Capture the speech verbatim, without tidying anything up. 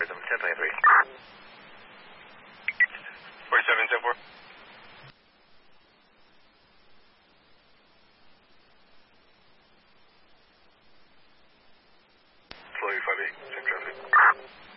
Rhythm ten twenty-three. forty-seven ten four. Flow five eight, check traffic.